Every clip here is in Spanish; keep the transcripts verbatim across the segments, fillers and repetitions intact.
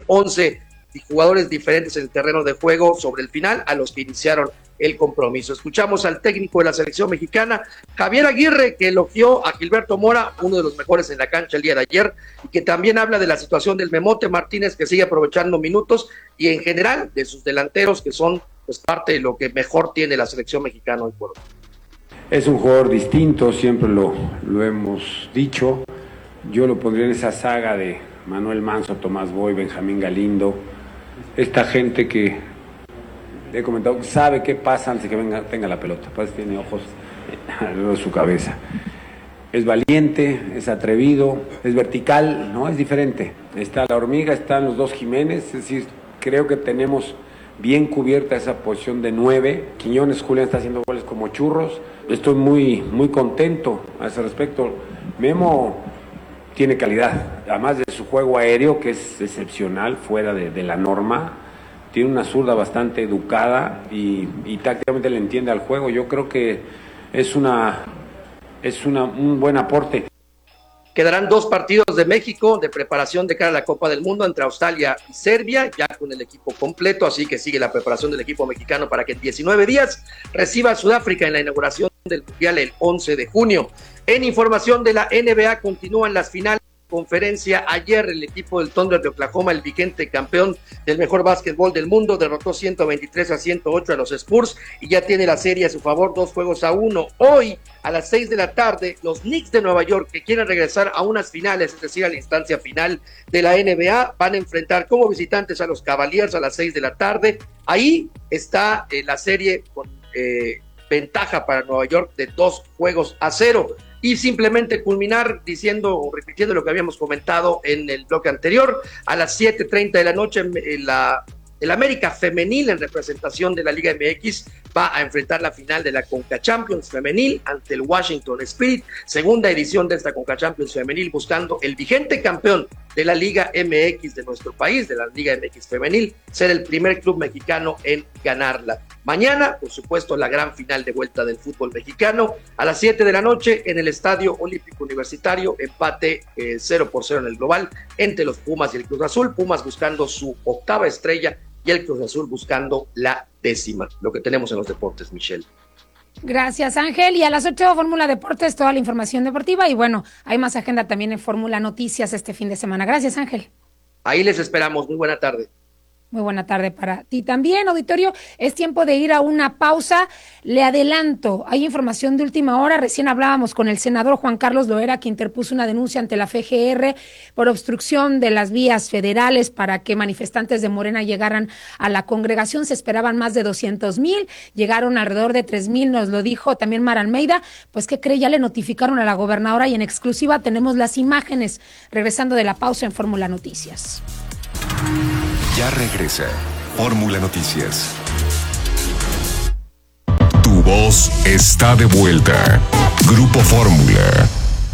once jugadores diferentes en el terreno de juego sobre el final a los que iniciaron el compromiso. Escuchamos al técnico de la selección mexicana, Javier Aguirre, que elogió a Gilberto Mora, uno de los mejores en la cancha el día de ayer, y que también habla de la situación del Memote Martínez, que sigue aprovechando minutos, y en general de sus delanteros, que son pues parte de lo que mejor tiene la selección mexicana hoy por hoy. Es un jugador distinto, siempre lo, lo hemos dicho. Yo lo pondría en esa saga de Manuel Manso, Tomás Boy, Benjamín Galindo, esta gente que he comentado, sabe qué pasa antes de que venga, tenga la pelota, pues tiene ojos alrededor de su cabeza. Es valiente, es atrevido, es vertical, ¿no? Es diferente. Está la hormiga, están los dos Jiménez, es decir, creo que tenemos bien cubierta esa posición de nueve. Quiñones, Julián está haciendo goles como churros. Estoy muy, muy contento a ese respecto. Memo tiene calidad, además de su juego aéreo, que es excepcional, fuera de, de la norma. Tiene una zurda bastante educada y, y tácticamente le entiende al juego. Yo creo que es una es una, un buen aporte. Quedarán dos partidos de México de preparación de cara a la Copa del Mundo entre Australia y Serbia, ya con el equipo completo, así que sigue la preparación del equipo mexicano para que en diecinueve días reciba a Sudáfrica en la inauguración del Mundial el once de junio. En información de la N B A, continúan las finales. Conferencia ayer, el equipo del Thunder de Oklahoma, el vigente campeón del mejor básquetbol del mundo, derrotó ciento veintitrés a ciento ocho a los Spurs y ya tiene la serie a su favor, dos juegos a uno. Hoy a las seis de la tarde, los Knicks de Nueva York, que quieren regresar a unas finales, es decir, a la instancia final de la N B A, van a enfrentar como visitantes a los Cavaliers a las seis de la tarde. Ahí está eh, la serie con eh, ventaja para Nueva York de dos juegos a cero. Y simplemente culminar diciendo o repitiendo lo que habíamos comentado en el bloque anterior, a las siete treinta de la noche la, el América Femenil, en representación de la Liga M X, va a enfrentar la final de la Conca Champions Femenil ante el Washington Spirit, segunda edición de esta Conca Champions Femenil, buscando el vigente campeón de la Liga M X de nuestro país, de la Liga M X Femenil, ser el primer club mexicano en ganarla. Mañana, por supuesto, la gran final de vuelta del fútbol mexicano, a las siete de la noche en el Estadio Olímpico Universitario, empate eh, cero por cero en el global entre los Pumas y el Cruz Azul, Pumas buscando su octava estrella y el Cruz Azul buscando la décima, lo que tenemos en los deportes, Michelle. Gracias, Ángel. Y a las ocho, Fórmula Deportes, toda la información deportiva. Y bueno, hay más agenda también en Fórmula Noticias este fin de semana. Gracias, Ángel. Ahí les esperamos. Muy buena tarde. Muy buena tarde para ti también, auditorio. Es tiempo de ir a una pausa. Le adelanto, hay información de última hora. Recién hablábamos con el senador Juan Carlos Loera, que interpuso una denuncia ante la F G R por obstrucción de las vías federales para que manifestantes de Morena llegaran a la congregación. Se esperaban más de doscientos mil, llegaron alrededor de tres mil, nos lo dijo también Mara Almeida. Pues, ¿qué cree? Ya le notificaron a la gobernadora y en exclusiva tenemos las imágenes. Regresando de la pausa en Fórmula Noticias. Ya regresa Fórmula Noticias. Tu voz está de vuelta. Grupo Fórmula.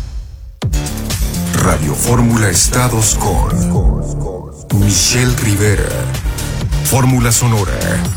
Radio Fórmula Estados con Michelle Rivera. Fórmula Sonora.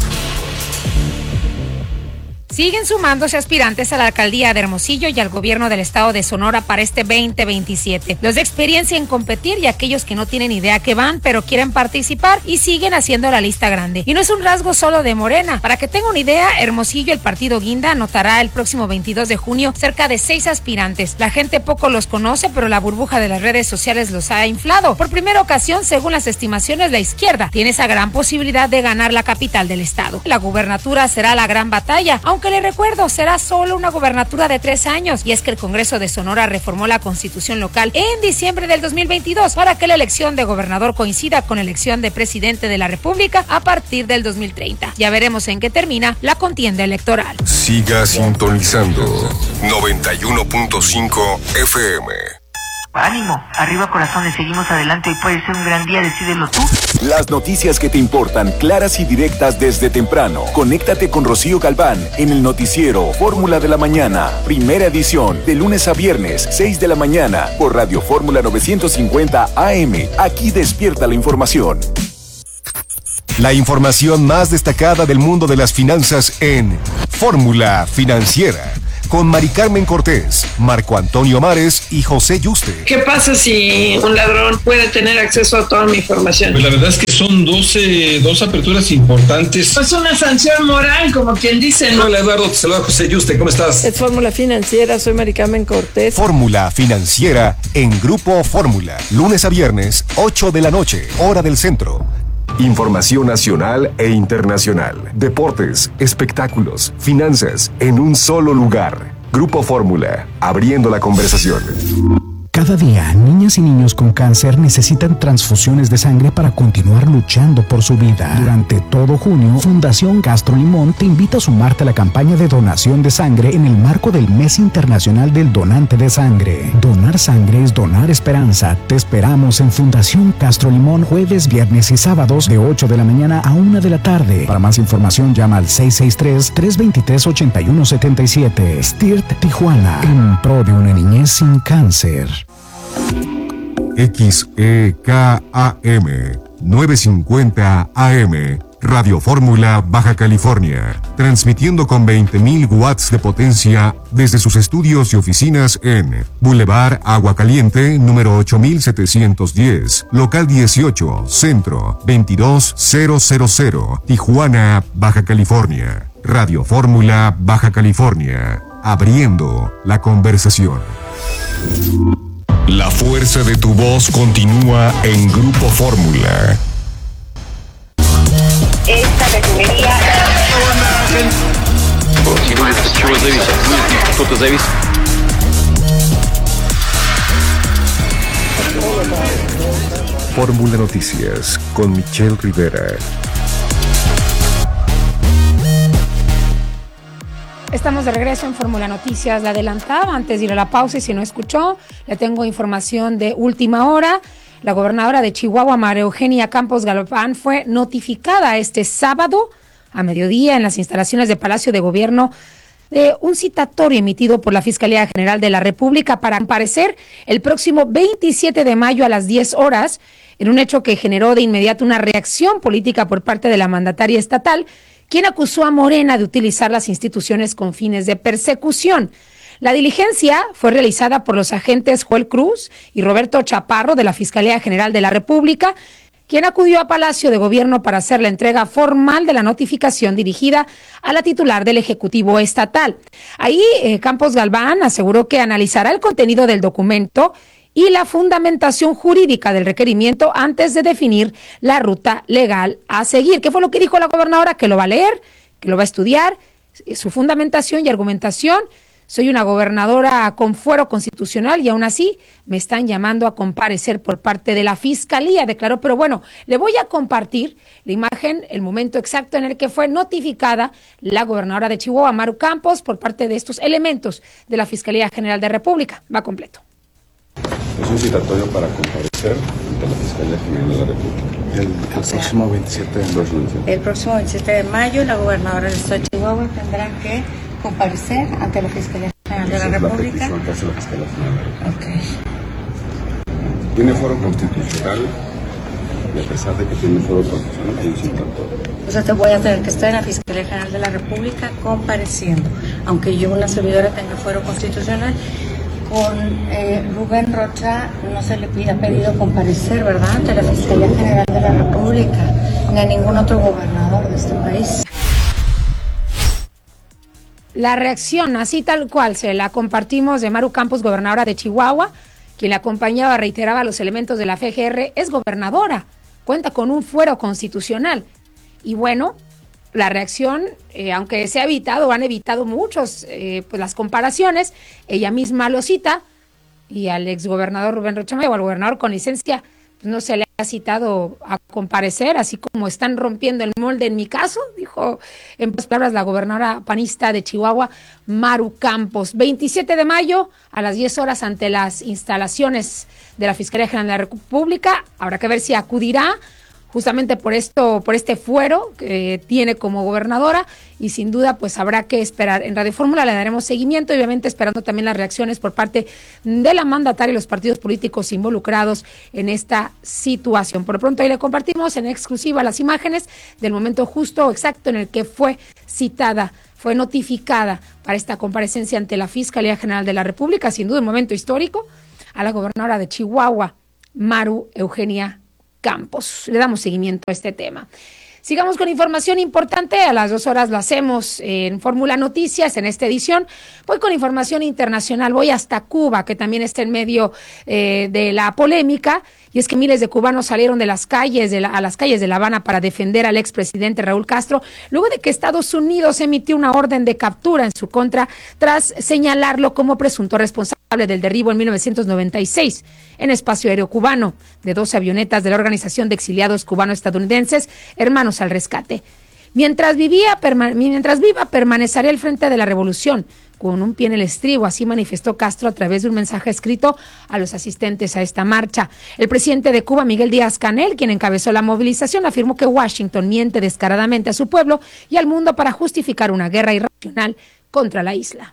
Siguen sumándose aspirantes a la alcaldía de Hermosillo y al gobierno del estado de Sonora para este veinte veintisiete. Los de experiencia en competir y aquellos que no tienen idea que van, pero quieren participar y siguen haciendo la lista grande. Y no es un rasgo solo de Morena. Para que tenga una idea, Hermosillo, el partido Guinda, anotará el próximo veintidós de junio cerca de seis aspirantes. La gente poco los conoce, pero la burbuja de las redes sociales los ha inflado. Por primera ocasión, según las estimaciones, la izquierda tiene esa gran posibilidad de ganar la capital del estado. La gubernatura será la gran batalla, aunque le recuerdo, será solo una gubernatura de tres años, y es que el Congreso de Sonora reformó la constitución local en diciembre del dos mil veintidós para que la elección de gobernador coincida con la elección de presidente de la República a partir del dos mil treinta. Ya veremos en qué termina la contienda electoral. Siga sintonizando noventa y uno punto cinco F M. Ánimo, arriba corazones, seguimos adelante, hoy puede ser un gran día, decídelo tú. Las noticias que te importan, claras y directas desde temprano. Conéctate con Rocío Galván en el noticiero Fórmula de la Mañana, primera edición, de lunes a viernes, seis de la mañana, por Radio Fórmula novecientos cincuenta A M. Aquí despierta la información. La información más destacada del mundo de las finanzas en Fórmula Financiera, con Mari Carmen Cortés, Marco Antonio Mares y José Yuste. ¿Qué pasa si un ladrón puede tener acceso a toda mi información? Pues la verdad es que son doce, dos aperturas importantes. Es una sanción moral, como quien dice, ¿no? Hola Eduardo, te saluda José Yuste, ¿cómo estás? Es Fórmula Financiera, soy Mari Carmen Cortés. Fórmula Financiera en Grupo Fórmula, lunes a viernes, ocho de la noche, hora del centro. Información nacional e internacional, deportes, espectáculos, finanzas, en un solo lugar. Grupo Fórmula, abriendo la conversación. Cada día, niñas y niños con cáncer necesitan transfusiones de sangre para continuar luchando por su vida. Durante todo junio, Fundación Castro Limón te invita a sumarte a la campaña de donación de sangre en el marco del Mes Internacional del Donante de Sangre. Donar sangre es donar esperanza. Te esperamos en Fundación Castro Limón jueves, viernes y sábados de ocho de la mañana a una de la tarde. Para más información llama al seis seis tres, tres dos tres, ocho uno siete siete. S T I R T Tijuana, en pro de una niñez sin cáncer. X E K A M novecientos cincuenta A M, Radio Fórmula, Baja California, transmitiendo con veinte mil watts de potencia desde sus estudios y oficinas en Boulevard Agua Caliente, número ocho mil setecientos diez, local dieciocho, Centro, veintidós mil, Tijuana, Baja California. Radio Fórmula, Baja California, abriendo la conversación. La fuerza de tu voz continúa en Grupo Fórmula. Esta refinería... Fórmula Noticias con Michelle Rivera. Estamos de regreso en Fórmula Noticias. La adelantaba antes de ir a la pausa y si no escuchó, le tengo información de última hora. La gobernadora de Chihuahua, María Eugenia Campos Galván, fue notificada este sábado a mediodía en las instalaciones de Palacio de Gobierno de un citatorio emitido por la Fiscalía General de la República para comparecer el próximo veintisiete de mayo a las diez horas en un hecho que generó de inmediato una reacción política por parte de la mandataria estatal, quien acusó a Morena de utilizar las instituciones con fines de persecución. La diligencia fue realizada por los agentes Joel Cruz y Roberto Chaparro de la Fiscalía General de la República, quien acudió a Palacio de Gobierno para hacer la entrega formal de la notificación dirigida a la titular del Ejecutivo Estatal. Ahí eh, Campos Galván aseguró que analizará el contenido del documento y la fundamentación jurídica del requerimiento antes de definir la ruta legal a seguir. ¿Qué fue lo que dijo la gobernadora? Que lo va a leer, que lo va a estudiar, su fundamentación y argumentación. Soy una gobernadora con fuero constitucional y aún así me están llamando a comparecer por parte de la Fiscalía, declaró. Pero bueno, le voy a compartir la imagen, el momento exacto en el que fue notificada la gobernadora de Chihuahua, Maru Campos, por parte de estos elementos de la Fiscalía General de República. Va completo. Es un citatorio para comparecer ante la Fiscalía General de la República. El, el o sea, próximo veintisiete de mayo. El próximo veintisiete de mayo, la gobernadora del Estado de Chihuahua tendrá que comparecer ante la Fiscalía General de la República. Es la petición que hace la Fiscalía General de la República. Okay. Tiene foro constitucional y a pesar de que tiene foro constitucional, hay un citatorio. O sea, te voy a tener que estar en la Fiscalía General de la República compareciendo, aunque yo, una servidora, tenga fuero constitucional. Con eh, Rubén Rocha no se le pida pedido comparecer, ¿verdad?, ante la Fiscalía General de la República, ni a ningún otro gobernador de este país. La reacción, así tal cual, se la compartimos de Maru Campos, gobernadora de Chihuahua, quien la acompañaba, reiteraba los elementos de la F G R, es gobernadora, cuenta con un fuero constitucional. Y bueno, la reacción, eh, aunque se ha evitado, han evitado muchos, eh, pues las comparaciones, ella misma lo cita, y al exgobernador Rubén Rocha Moya, o al gobernador con licencia, pues no se le ha citado a comparecer, así como están rompiendo el molde en mi caso, dijo en pocas palabras la gobernadora panista de Chihuahua, Maru Campos. veintisiete de mayo a las diez horas ante las instalaciones de la Fiscalía General de la República. Habrá que ver si acudirá justamente por esto, por este fuero que tiene como gobernadora, y sin duda pues habrá que esperar. En Radio Fórmula le daremos seguimiento, obviamente esperando también las reacciones por parte de la mandataria y los partidos políticos involucrados en esta situación. Por lo pronto ahí le compartimos en exclusiva las imágenes del momento justo, exacto, en el que fue citada fue notificada para esta comparecencia ante la Fiscalía General de la República, sin duda un momento histórico, a la gobernadora de Chihuahua, Maru Eugenia Campos. Le damos seguimiento a este tema. Sigamos con información importante, a las dos horas lo hacemos en Fórmula Noticias, en esta edición. Voy con información internacional, voy hasta Cuba, que también está en medio eh, de la polémica, y es que miles de cubanos salieron de las calles de la, a las calles de La Habana para defender al expresidente Raúl Castro, luego de que Estados Unidos emitió una orden de captura en su contra tras señalarlo como presunto responsable del derribo en mil novecientos noventa y seis en espacio aéreo cubano de dos avionetas de la Organización de Exiliados Cubano-Estadounidenses, Hermanos al Rescate. Mientras vivía, perma, mientras viva, permaneceré al frente de la revolución, con un pie en el estribo, así manifestó Castro a través de un mensaje escrito a los asistentes a esta marcha. El presidente de Cuba, Miguel Díaz-Canel, quien encabezó la movilización, afirmó que Washington miente descaradamente a su pueblo y al mundo para justificar una guerra irracional contra la isla.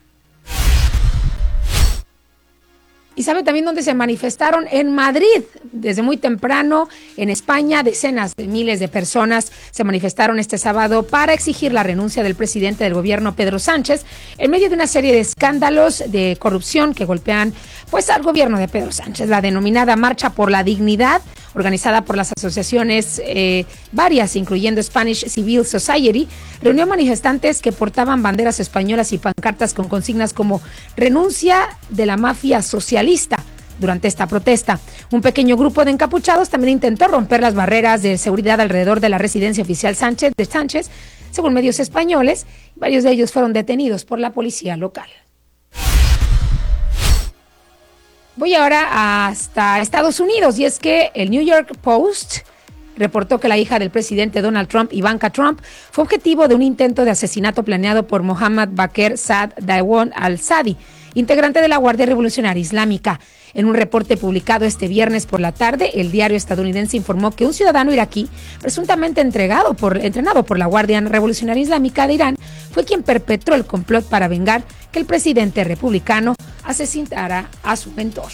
¿Y sabe también dónde se manifestaron? En Madrid, desde muy temprano. En España, decenas de miles de personas se manifestaron este sábado para exigir la renuncia del presidente del gobierno, Pedro Sánchez, en medio de una serie de escándalos de corrupción que golpean pues al gobierno de Pedro Sánchez. La denominada Marcha por la Dignidad, organizada por las asociaciones eh, varias, incluyendo Spanish Civil Society, reunió a manifestantes que portaban banderas españolas y pancartas con consignas como renuncia de la mafia socialista. Durante esta protesta, un pequeño grupo de encapuchados también intentó romper las barreras de seguridad alrededor de la residencia oficial Sánchez, de Sánchez, según medios españoles. Varios de ellos fueron detenidos por la policía local. Voy ahora hasta Estados Unidos, y es que el New York Post reportó que la hija del presidente Donald Trump, Ivanka Trump, fue objetivo de un intento de asesinato planeado por Mohammad Bakr Saad Daewon al-Sadi, integrante de la Guardia Revolucionaria Islámica. En un reporte publicado este viernes por la tarde, el diario estadounidense informó que un ciudadano iraquí, presuntamente entregado por, entrenado por la Guardia Revolucionaria Islámica de Irán, fue quien perpetró el complot para vengar que el presidente republicano asesinara a su mentor.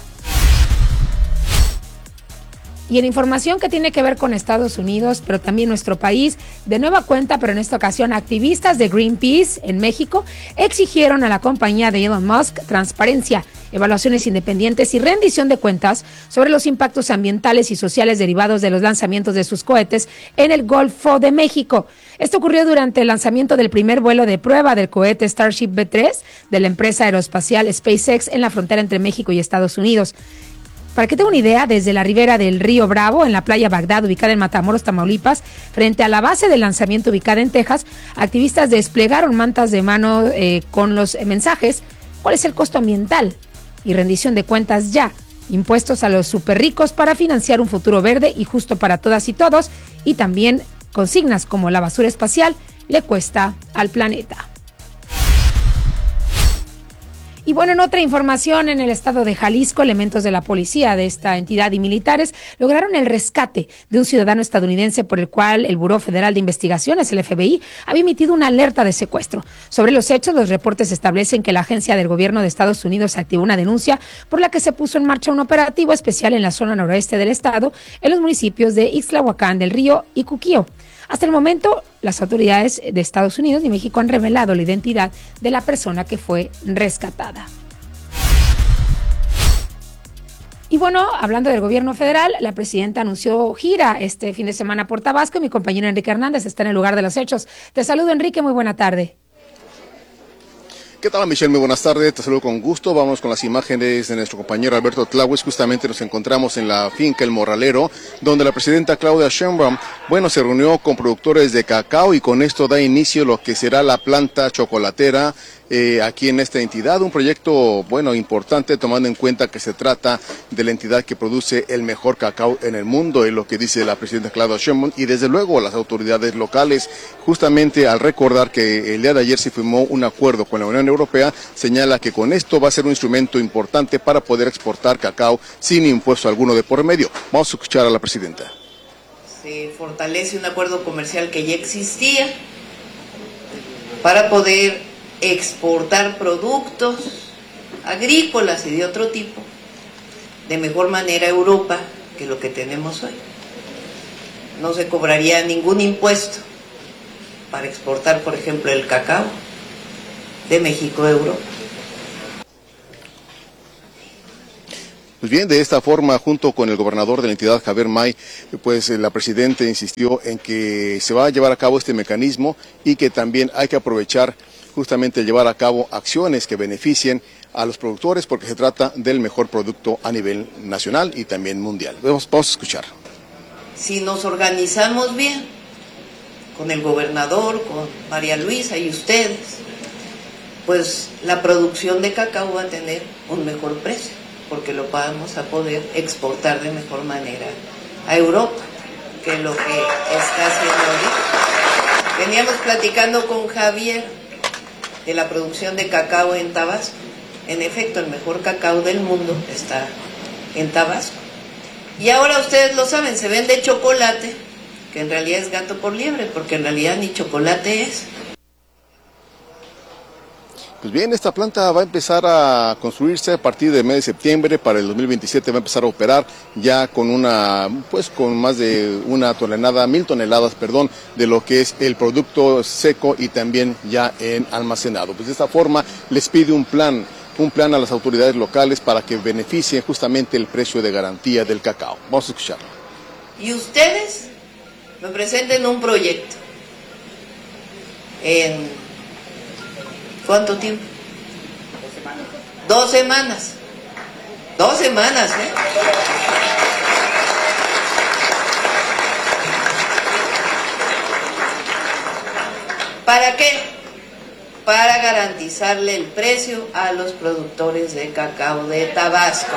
Y en información que tiene que ver con Estados Unidos, pero también nuestro país, de nueva cuenta, pero en esta ocasión activistas de Greenpeace en México exigieron a la compañía de Elon Musk transparencia, evaluaciones independientes y rendición de cuentas sobre los impactos ambientales y sociales derivados de los lanzamientos de sus cohetes en el Golfo de México. Esto ocurrió durante el lanzamiento del primer vuelo de prueba del cohete Starship B tres de la empresa aeroespacial SpaceX en la frontera entre México y Estados Unidos. Para que tenga una idea, desde la ribera del río Bravo, en la playa Bagdad, ubicada en Matamoros, Tamaulipas, frente a la base de lanzamiento ubicada en Texas, activistas desplegaron mantas de mano eh, con los mensajes: ¿cuál es el costo ambiental? Y rendición de cuentas ya. Impuestos a los superricos para financiar un futuro verde y justo para todas y todos. Y también consignas como la basura espacial le cuesta al planeta. Y bueno, en otra información, en el estado de Jalisco, elementos de la policía de esta entidad y militares lograron el rescate de un ciudadano estadounidense por el cual el Buró Federal de Investigaciones, el F B I, había emitido una alerta de secuestro. Sobre los hechos, los reportes establecen que la agencia del gobierno de Estados Unidos activó una denuncia por la que se puso en marcha un operativo especial en la zona noroeste del estado, en los municipios de Ixtlahuacán del Río y Cuquío. Hasta el momento, las autoridades de Estados Unidos y México han revelado la identidad de la persona que fue rescatada. Y bueno, hablando del gobierno federal, la presidenta anunció gira este fin de semana por Tabasco y mi compañero Enrique Hernández está en el lugar de los hechos. Te saludo, Enrique, muy buena tarde. ¿Qué tal, Michelle? Muy buenas tardes, te saludo con gusto. Vamos con las imágenes de nuestro compañero Alberto Tláhuez. Justamente nos encontramos en la finca El Morralero, donde la presidenta Claudia Sheinbaum, bueno, se reunió con productores de cacao y con esto da inicio lo que será la planta chocolatera eh, aquí en esta entidad. Un proyecto, bueno, importante, tomando en cuenta que se trata de la entidad que produce el mejor cacao en el mundo, es lo que dice la presidenta Claudia Sheinbaum, y desde luego las autoridades locales, justamente al recordar que el día de ayer se firmó un acuerdo con la Unión Europea, señala que con esto va a ser un instrumento importante para poder exportar cacao sin impuesto alguno de por medio. Vamos a escuchar a la presidenta. Se fortalece un acuerdo comercial que ya existía para poder exportar productos agrícolas y de otro tipo de mejor manera a Europa que lo que tenemos hoy. No se cobraría ningún impuesto para exportar, por ejemplo, el cacao de México a Europa. Pues bien, de esta forma, junto con el gobernador de la entidad, Javier May, pues la presidenta insistió en que se va a llevar a cabo este mecanismo y que también hay que aprovechar justamente llevar a cabo acciones que beneficien a los productores, porque se trata del mejor producto a nivel nacional y también mundial. Vamos, vamos a escuchar. Si nos organizamos bien, con el gobernador, con María Luisa y ustedes, pues la producción de cacao va a tener un mejor precio, porque lo vamos a poder exportar de mejor manera a Europa, que es lo que está haciendo ahorita. Veníamos platicando con Javier de la producción de cacao en Tabasco. En efecto, el mejor cacao del mundo está en Tabasco. Y ahora ustedes lo saben, se vende chocolate, que en realidad es gato por liebre, porque en realidad ni chocolate es. Pues bien, esta planta va a empezar a construirse a partir del mes de septiembre. Para el dos mil veintisiete va a empezar a operar ya con una, pues con más de una tonelada, mil toneladas, perdón, de lo que es el producto seco y también ya en almacenado. Pues de esta forma les pide un plan, un plan a las autoridades locales para que beneficien justamente el precio de garantía del cacao. Vamos a escucharlo. Y ustedes me presenten un proyecto en ¿cuánto tiempo? Dos semanas. Dos semanas. Dos semanas, ¿eh? ¿Para qué? Para garantizarle el precio a los productores de cacao de Tabasco.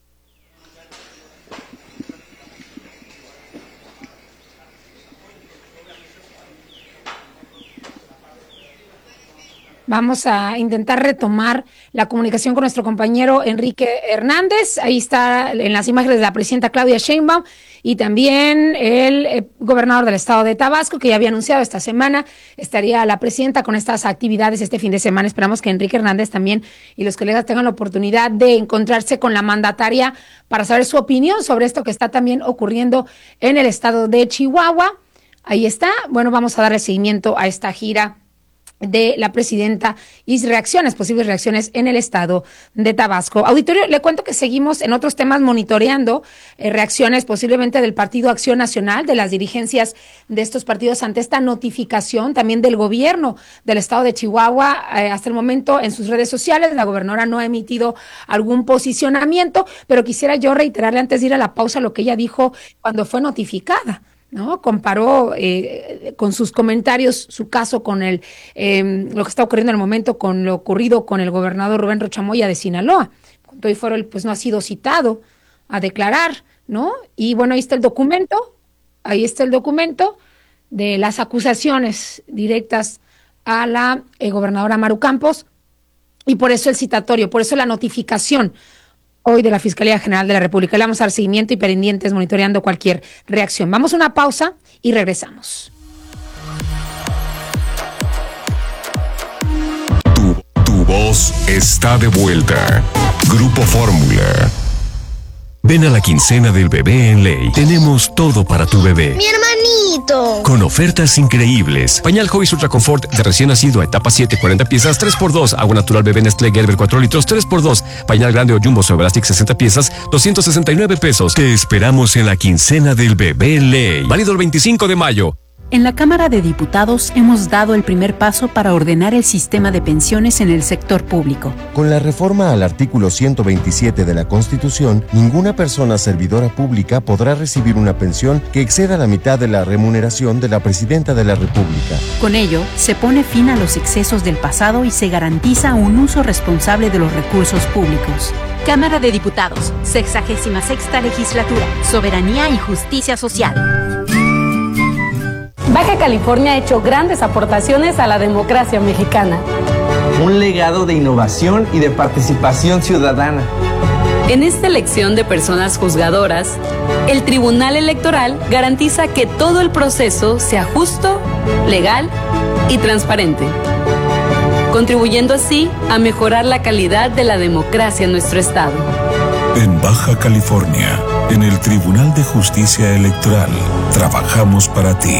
Vamos a intentar retomar la comunicación con nuestro compañero Enrique Hernández. Ahí está en las imágenes de la presidenta Claudia Sheinbaum y también el eh, gobernador del estado de Tabasco, que ya había anunciado esta semana estaría la presidenta con estas actividades este fin de semana. Esperamos que Enrique Hernández también y los colegas tengan la oportunidad de encontrarse con la mandataria para saber su opinión sobre esto que está también ocurriendo en el estado de Chihuahua. Ahí está. Bueno, vamos a darle seguimiento a esta gira de la presidenta y reacciones, posibles reacciones en el estado de Tabasco. Auditorio, le cuento que seguimos en otros temas monitoreando eh, reacciones posiblemente del Partido Acción Nacional, de las dirigencias de estos partidos ante esta notificación, también del gobierno del estado de Chihuahua. Eh, hasta el momento en sus redes sociales la gobernadora no ha emitido algún posicionamiento, pero quisiera yo reiterarle antes de ir a la pausa lo que ella dijo cuando fue notificada, ¿no? Comparó eh, con sus comentarios su caso con el eh, lo que está ocurriendo en el momento con lo ocurrido con el gobernador Rubén Rocha Moya de Sinaloa. Hoy fueron, pues no ha sido citado a declarar, ¿no? Y bueno, ahí está el documento, ahí está el documento de las acusaciones directas a la eh, gobernadora Maru Campos, y por eso el citatorio, por eso la notificación hoy de la Fiscalía General de la República. Le vamos a dar seguimiento y pendientes monitoreando cualquier reacción. Vamos a una pausa y regresamos. Tu, tu voz está de vuelta. Grupo Fórmula. Ven a la quincena del bebé en Ley. Tenemos todo para tu bebé. ¡Mi hermanito! Con ofertas increíbles. Pañal Hobbies Ultra Confort de recién nacido a etapa siete, cuarenta piezas, tres por dos. Agua natural bebé Nestlé Gerber cuatro litros, tres por dos. Pañal grande o Jumbo Sobelastic sesenta piezas, doscientos sesenta y nueve pesos. Te esperamos en la quincena del bebé en Ley. Válido el veinticinco de mayo. En la Cámara de Diputados hemos dado el primer paso para ordenar el sistema de pensiones en el sector público. Con la reforma al artículo ciento veintisiete de la Constitución, ninguna persona servidora pública podrá recibir una pensión que exceda la mitad de la remuneración de la Presidenta de la República. Con ello, se pone fin a los excesos del pasado y se garantiza un uso responsable de los recursos públicos. Cámara de Diputados, sexagésima sexta legislatura, soberanía y justicia social. Baja California ha hecho grandes aportaciones a la democracia mexicana. Un legado de innovación y de participación ciudadana. En esta elección de personas juzgadoras, el Tribunal Electoral garantiza que todo el proceso sea justo, legal y transparente, contribuyendo así a mejorar la calidad de la democracia en nuestro estado. En Baja California, en el Tribunal de Justicia Electoral, trabajamos para ti.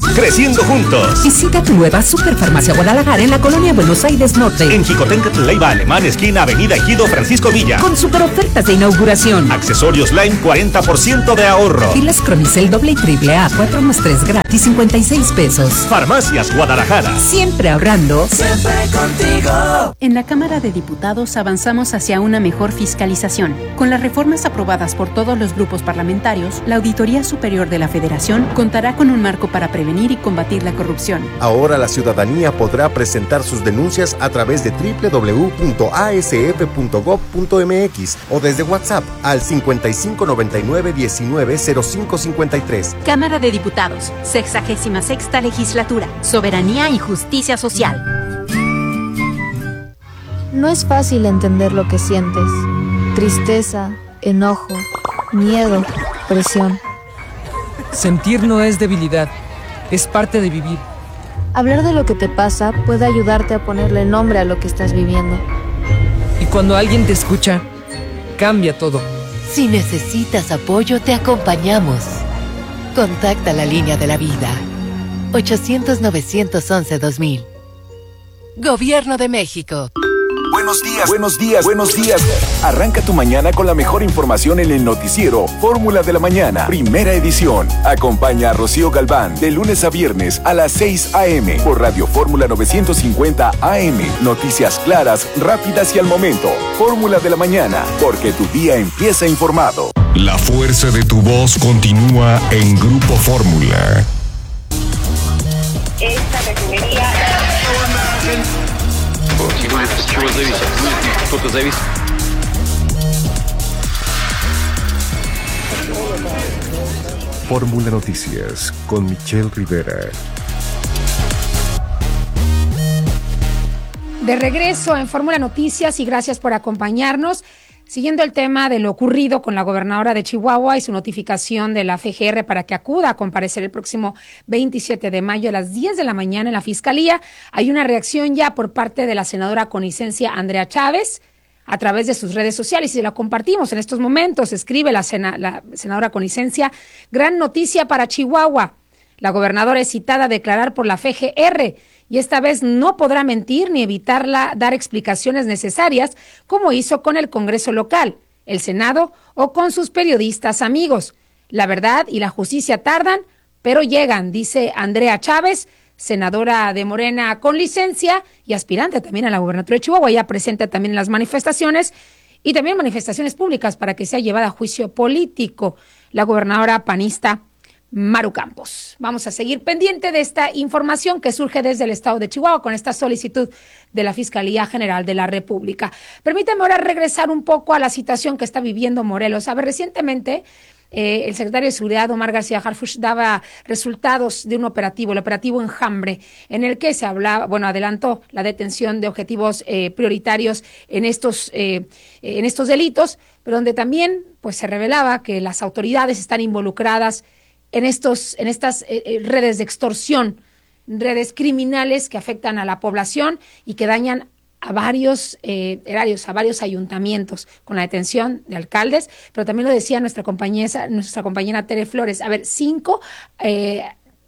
Creciendo juntos. Visita tu nueva Superfarmacia Guadalajara en la colonia Buenos Aires Norte. En Jicotencatl, Leiva Alemán, esquina Avenida Ejido Francisco Villa. Con super ofertas de inauguración. Accesorios Lime, cuarenta por ciento de ahorro. Y las Cronicel doble y triple A, cuatro más tres gratis, cincuenta y seis pesos. Farmacias Guadalajara. Siempre ahorrando. Siempre contigo. En la Cámara de Diputados avanzamos hacia una mejor fiscalización. Con las reformas aprobadas por todos los grupos parlamentarios, la Auditoría Superior de la Federación contará con un marco para prevenir y combatir la corrupción. Ahora la ciudadanía podrá presentar sus denuncias a través de doble u doble u doble u punto a s f punto gob punto m x o desde WhatsApp al cincuenta y cinco noventa y nueve diecinueve cero cinco cincuenta y tres. Cámara de Diputados, sexagésima sexta legislatura, soberanía y justicia social. No es fácil entender lo que sientes. Tristeza, enojo, miedo, presión. Sentir no es debilidad, es parte de vivir. Hablar de lo que te pasa puede ayudarte a ponerle nombre a lo que estás viviendo. Y cuando alguien te escucha, cambia todo. Si necesitas apoyo, te acompañamos. Contacta la línea de la vida. ochocientos, novecientos once, dos mil. Gobierno de México. Buenos días, buenos días, buenos días. Arranca tu mañana con la mejor información en el noticiero Fórmula de la Mañana, primera edición. Acompaña a Rocío Galván de lunes a viernes a las seis a.m. por Radio Fórmula novecientos cincuenta A M. Noticias claras, rápidas y al momento. Fórmula de la Mañana, porque tu día empieza informado. La fuerza de tu voz continúa en Grupo Fórmula. Esta refinería... Fórmula Noticias con Michelle Rivera. De regreso en Fórmula Noticias y gracias por acompañarnos. Siguiendo el tema de lo ocurrido con la gobernadora de Chihuahua y su notificación de la F G R para que acuda a comparecer el próximo veintisiete de mayo a las diez de la mañana en la Fiscalía, hay una reacción ya por parte de la senadora con licencia Andrea Chávez a través de sus redes sociales y la compartimos en estos momentos. Escribe la, sena, la senadora con licencia: gran noticia para Chihuahua. La gobernadora es citada a declarar por la F G R y esta vez no podrá mentir ni evitarla dar explicaciones necesarias como hizo con el Congreso local, el Senado o con sus periodistas amigos. La verdad y la justicia tardan, pero llegan, dice Andrea Chávez, senadora de Morena con licencia y aspirante también a la gubernatura de Chihuahua. Ella presenta también las manifestaciones y también manifestaciones públicas para que sea llevada a juicio político la gobernadora panista Maru Campos. Vamos a seguir pendiente de esta información que surge desde el estado de Chihuahua con esta solicitud de la Fiscalía General de la República. Permítame ahora regresar un poco a la situación que está viviendo Morelos. A ver, recientemente eh, el secretario de Seguridad, Omar García Harfuch, daba resultados de un operativo, el operativo Enjambre, en el que se hablaba, bueno, adelantó la detención de objetivos eh, prioritarios en estos, eh, en estos delitos, pero donde también pues se revelaba que las autoridades están involucradas en estos, en estas eh, redes de extorsión, redes criminales que afectan a la población y que dañan a varios eh, erarios, a varios ayuntamientos, con la detención de alcaldes, pero también lo decía nuestra compañera, nuestra compañera Tere Flores. A ver, cinco eh,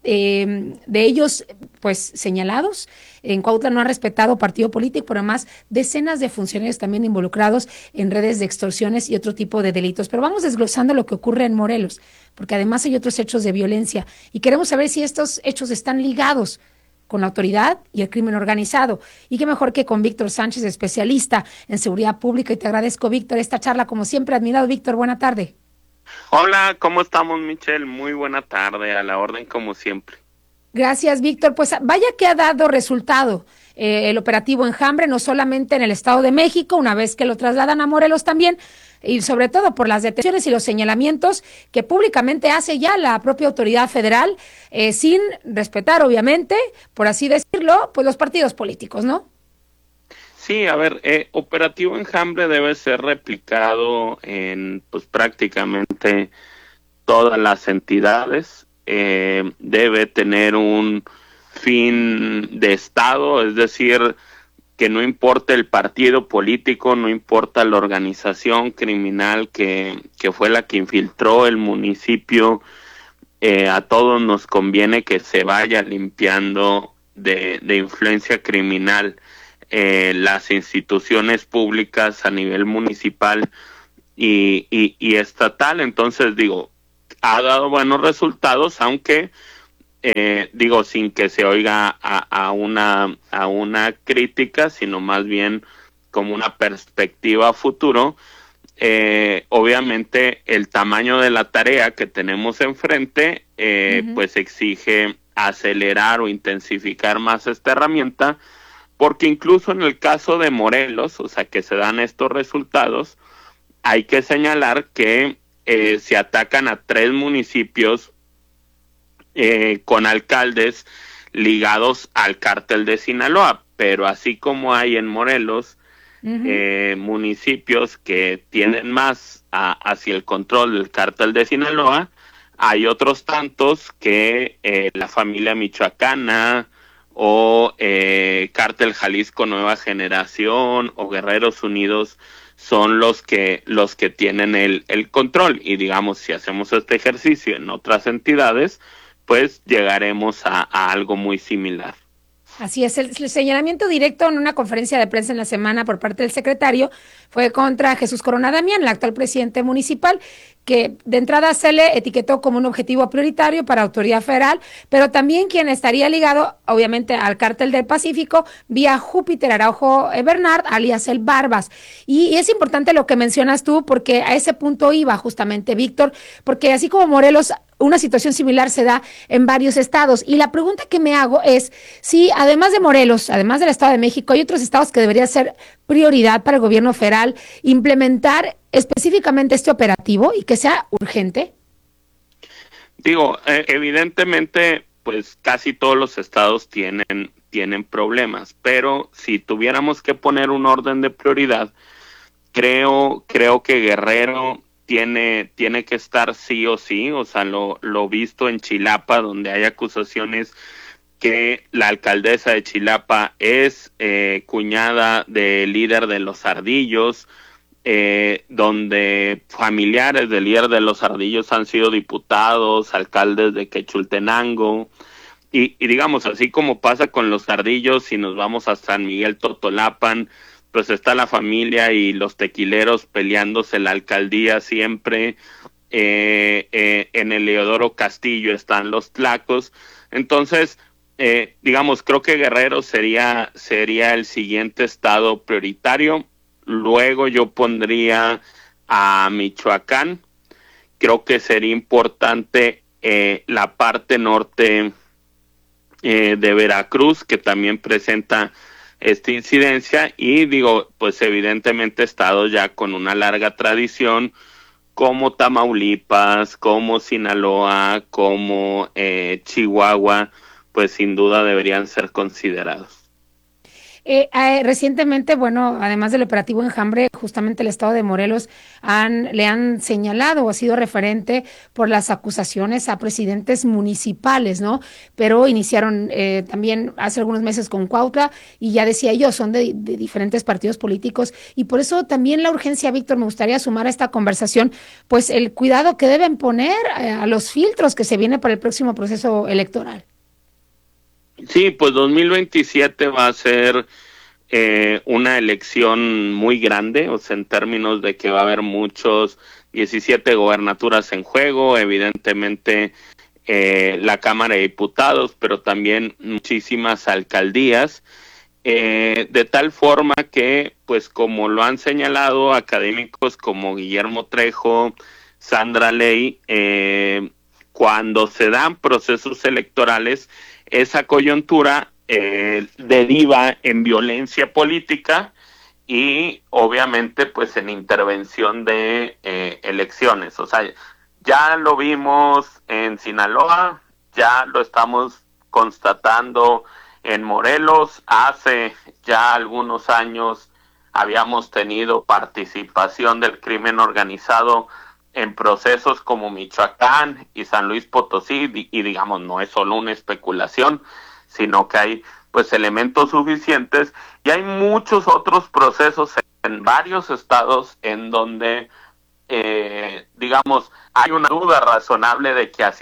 eh, de ellos, pues, señalados. En Cuautla no ha respetado partido político, pero además decenas de funcionarios también involucrados en redes de extorsiones y otro tipo de delitos. Pero vamos desglosando lo que ocurre en Morelos, porque además hay otros hechos de violencia y queremos saber si estos hechos están ligados con la autoridad y el crimen organizado. Y qué mejor que con Víctor Sánchez, especialista en seguridad pública. Y te agradezco, Víctor, esta charla, como siempre, admirado. Víctor, buena tarde. Hola, ¿cómo estamos, Michelle? Muy buena tarde, a la orden como siempre. Gracias, Víctor. Pues vaya que ha dado resultado eh, el operativo Enjambre, no solamente en el Estado de México, una vez que lo trasladan a Morelos también, y sobre todo por las detenciones y los señalamientos que públicamente hace ya la propia autoridad federal, eh, sin respetar, obviamente, por así decirlo, pues los partidos políticos, ¿no? Sí, a ver, eh, operativo Enjambre debe ser replicado en pues prácticamente todas las entidades. Eh, debe tener un fin de Estado, es decir, que no importa el partido político, no importa la organización criminal que, que fue la que infiltró el municipio eh, a todos nos conviene que se vaya limpiando de, de influencia criminal eh, las instituciones públicas a nivel municipal y, y, y estatal. Entonces, digo, ha dado buenos resultados, aunque eh, digo, sin que se oiga a, a una a una crítica, sino más bien como una perspectiva a futuro. Eh, obviamente el tamaño de la tarea que tenemos enfrente eh, uh-huh. pues exige acelerar o intensificar más esta herramienta, porque incluso en el caso de Morelos, o sea, que se dan estos resultados, hay que señalar que eh, se atacan a tres municipios eh, con alcaldes ligados al cártel de Sinaloa, pero así como hay en Morelos Uh-huh. Eh, municipios que tienen más a, hacia el control del cártel de Sinaloa, hay otros tantos que eh, la familia michoacana o eh, cártel Jalisco Nueva Generación o Guerreros Unidos son los que los que tienen el, el control, y digamos, si hacemos este ejercicio en otras entidades, pues llegaremos a, a algo muy similar. Así es, el, el señalamiento directo en una conferencia de prensa en la semana por parte del secretario fue contra Jesús Corona Damián, el actual presidente municipal, que de entrada se le etiquetó como un objetivo prioritario para autoridad federal, pero también quien estaría ligado, obviamente, al cártel del Pacífico, vía Júpiter Araujo Bernard, alias el Barbas. Y, y es importante lo que mencionas tú, porque a ese punto iba justamente, Víctor, porque así como Morelos, una situación similar se da en varios estados. Y la pregunta que me hago es si, además de Morelos, además del Estado de México, hay otros estados que debería ser prioridad para el gobierno federal implementar específicamente este operativo y que sea urgente. Digo, eh, evidentemente, pues casi todos los estados tienen, tienen problemas, pero si tuviéramos que poner un orden de prioridad, creo, creo que Guerrero tiene tiene que estar sí o sí, o sea, lo, lo visto en Chilapa, donde hay acusaciones que la alcaldesa de Chilapa es eh, cuñada del líder de los Ardillos, eh, donde familiares del líder de los Ardillos han sido diputados, alcaldes de Quechultenango, y, y digamos, así como pasa con los Ardillos, si nos vamos a San Miguel Totolapan, pues está la familia y los tequileros peleándose la alcaldía siempre. Eh, eh, en el Leodoro Castillo están los tlacos. Entonces, eh, digamos, creo que Guerrero sería, sería el siguiente estado prioritario. Luego yo pondría a Michoacán. Creo que sería importante eh, la parte norte eh, de Veracruz, que también presenta esta incidencia, y digo, pues evidentemente estados ya con una larga tradición como Tamaulipas, como Sinaloa, como eh, Chihuahua, pues sin duda deberían ser considerados. Eh, eh, recientemente, bueno, además del operativo Enjambre, justamente el estado de Morelos han, le han señalado o ha sido referente por las acusaciones a presidentes municipales, ¿no? Pero iniciaron eh, también hace algunos meses con Cuautla, y ya decía yo, son de, de diferentes partidos políticos, y por eso también la urgencia, Víctor, me gustaría sumar a esta conversación, pues el cuidado que deben poner eh, a los filtros que se viene para el próximo proceso electoral. Sí, pues dos mil veintisiete va a ser eh, una elección muy grande, o sea, en términos de que va a haber muchos, diecisiete gobernaturas en juego, evidentemente eh, la Cámara de Diputados, pero también muchísimas alcaldías, eh, de tal forma que, pues como lo han señalado académicos como Guillermo Trejo, Sandra Ley, eh, cuando se dan procesos electorales, esa coyuntura eh, deriva en violencia política y obviamente pues en intervención de eh, elecciones. O sea, ya lo vimos en Sinaloa, ya lo estamos constatando en Morelos. Hace ya algunos años habíamos tenido participación del crimen organizado en procesos como Michoacán y San Luis Potosí, y, y digamos, no es solo una especulación, sino que hay pues elementos suficientes, y hay muchos otros procesos en varios estados en donde, eh, digamos, hay una duda razonable de que así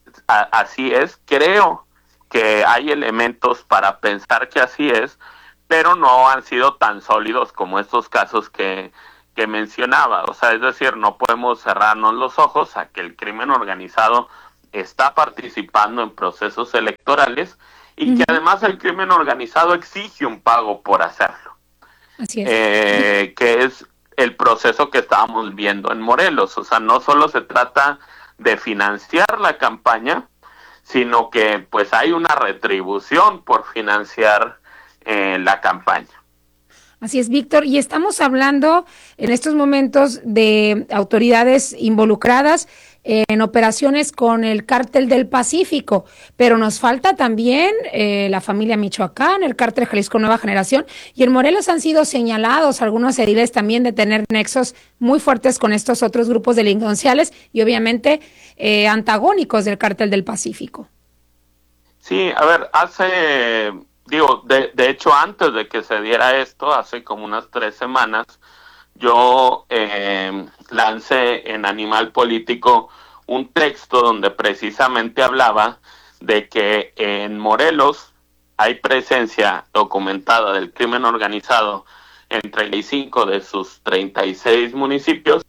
a, así es, creo que hay elementos para pensar que así es, pero no han sido tan sólidos como estos casos que, que mencionaba. O sea, es decir, no podemos cerrarnos los ojos a que el crimen organizado está participando en procesos electorales y uh-huh. que además el crimen organizado exige un pago por hacerlo. Así es. Eh, que es el proceso que estábamos viendo en Morelos. O sea, no solo se trata de financiar la campaña, sino que pues hay una retribución por financiar eh, la campaña. Así es, Víctor, y estamos hablando en estos momentos de autoridades involucradas en operaciones con el Cártel del Pacífico, pero nos falta también eh, la familia Michoacán, el Cártel Jalisco Nueva Generación, y en Morelos han sido señalados algunos ediles también de tener nexos muy fuertes con estos otros grupos delincuenciales y obviamente eh, antagónicos del Cártel del Pacífico. Sí, a ver, hace... Digo, de, de hecho, antes de que se diera esto, hace como unas tres semanas, yo eh, lancé en Animal Político un texto donde precisamente hablaba de que en Morelos hay presencia documentada del crimen organizado en treinta y cinco de sus treinta y seis municipios.